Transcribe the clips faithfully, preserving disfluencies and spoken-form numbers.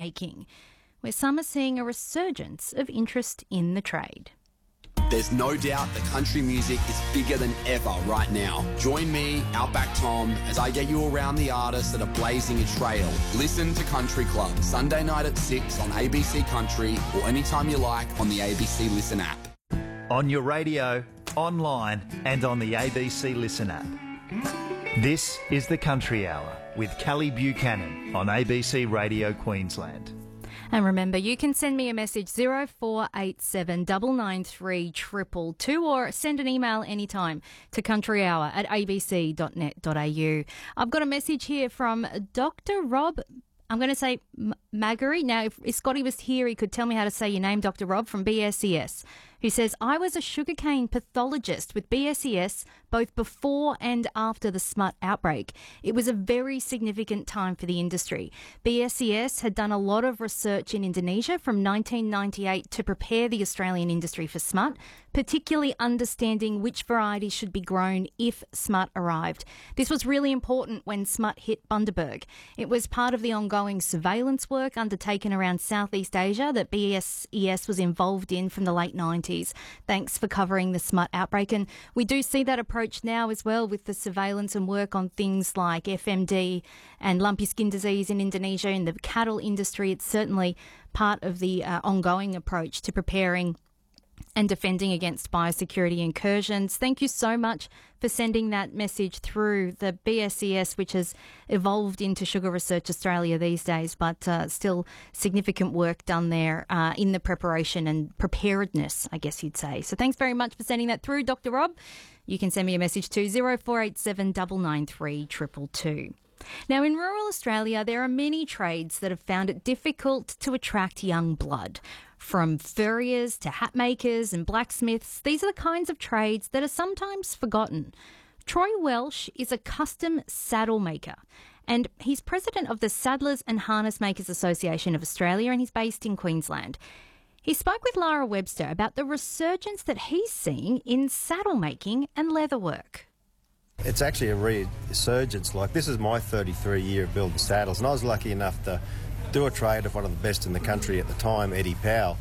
making, where some are seeing a resurgence of interest in the trade. There's no doubt that country music is bigger than ever right now. Join me, Outback Tom, as I get you around the artists that are blazing a trail. Listen to Country Club, Sunday night at six on A B C Country or anytime you like on the A B C Listen app. On your radio, online and on the A B C Listen app. This is the Country Hour with Callie Buchanan on A B C Radio Queensland. And remember, you can send me a message zero four eight seven nine nine three two two two or send an email anytime to countryhour at a b c dot net dot a u. I've got a message here from Doctor Rob. I'm going to say M- Maggery. Now, if, if Scotty was here, he could tell me how to say your name, Doctor Rob, from B S E S, who says, I was a sugarcane pathologist with B S E S both before and after the smut outbreak. It was a very significant time for the industry. B S E S had done a lot of research in Indonesia from nineteen ninety-eight to prepare the Australian industry for smut, particularly understanding which varieties should be grown if smut arrived. This was really important when smut hit Bundaberg. It was part of the ongoing surveillance work undertaken around Southeast Asia that B S E S was involved in from the late nineties. Thanks for covering the smut outbreak. And we do see that approach now as well with the surveillance and work on things like F M D and lumpy skin disease in Indonesia. In the cattle industry, it's certainly part of the uh, ongoing approach to preparing and defending against biosecurity incursions. Thank you so much for sending that message through. The B S E S, which has evolved into Sugar Research Australia these days, but uh, still significant work done there uh, in the preparation and preparedness, I guess you'd say. So thanks very much for sending that through, Doctor Rob. You can send me a message to zero four eight seven nine nine three two two two. Now, in rural Australia, there are many trades that have found it difficult to attract young blood. From furriers to hat makers and blacksmiths, these are the kinds of trades that are sometimes forgotten. Troy Welsh is a custom saddle maker, and he's president of the Saddlers and Harness Makers Association of Australia, and he's based in Queensland. He spoke with Lara Webster about the resurgence that he's seeing in saddle making and leather work. It's actually a resurgence. Like, this is my thirty-three year of building saddles, and I was lucky enough to do a trade of one of the best in the country at the time, Eddie Powell.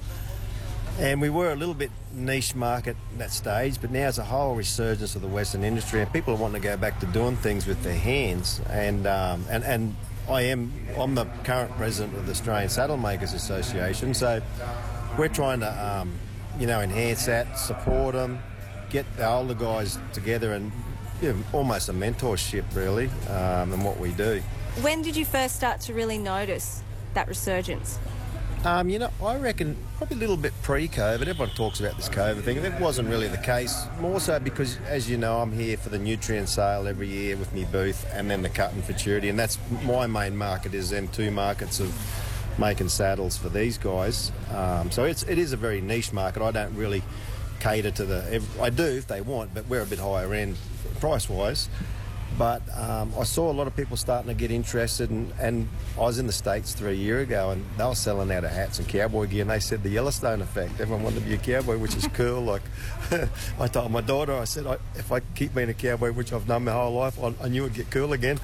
And we were a little bit niche market at that stage, but now it's a whole resurgence of the Western industry, and people are wanting to go back to doing things with their hands. And um, and and I am I'm the current president of the Australian Saddle Makers Association, so we're trying to um, you know enhance that, support them, get the older guys together, and you know, almost a mentorship really um, in what we do. When did you first start to really notice that resurgence? Um, you know, I reckon probably a little bit pre-COVID. Everyone talks about this COVID thing. It wasn't really the case. More so because, as you know, I'm here for the nutrient sale every year with me booth, and then the cut and futurity, and that's my main market is them two markets of making saddles for these guys. Um, so it's it is a very niche market. I don't really cater to the. I do if they want, but we're a bit higher end price-wise. But um, I saw a lot of people starting to get interested, and, and I was in the States three years ago, and they were selling out of hats and cowboy gear, and they said the Yellowstone effect. Everyone wanted to be a cowboy, which is cool. Like, I told my daughter, I said, I, if I keep being a cowboy, which I've done my whole life, I, I knew it'd get cool again.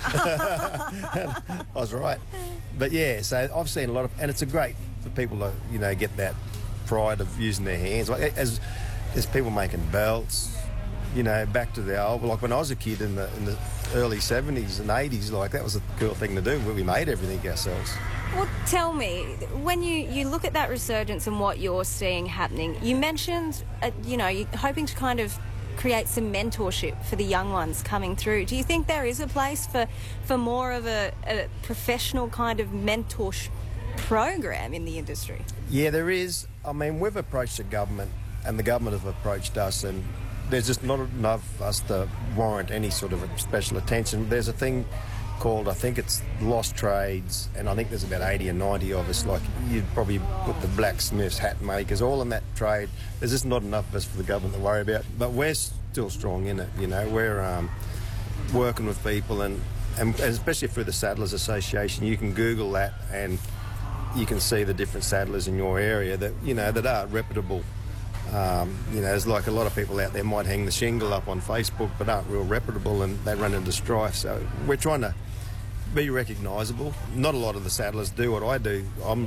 I was right. But yeah, so I've seen a lot of, and it's a great for people to, you know, get that pride of using their hands. Like, as there's people making belts, you know, back to the old, like when I was a kid in the in the early seventies and eighties, like that was a cool thing to do. We made everything ourselves. Well, tell me, when you, you look at that resurgence and what you're seeing happening, you mentioned, uh, you know, you're hoping to kind of create some mentorship for the young ones coming through. Do you think there is a place for, for more of a, a professional kind of mentorship program in the industry? Yeah, there is. I mean, we've approached the government, and the government have approached us, and there's just not enough of us to warrant any sort of special attention. There's a thing called, I think it's Lost Trades, and I think there's about eighty or ninety of us. Like, you'd probably put the blacksmiths, hat makers, all in that trade. There's just not enough of us for the government to worry about. But we're still strong in it, you know. We're um, working with people, and, and especially through the Saddlers Association, you can Google that, and you can see the different saddlers in your area that, you know, that are reputable. Um, you know, there's like a lot of people out there might hang the shingle up on Facebook but aren't real reputable, and they run into strife. So we're trying to be recognisable. Not a lot of the saddlers do what I do. I'm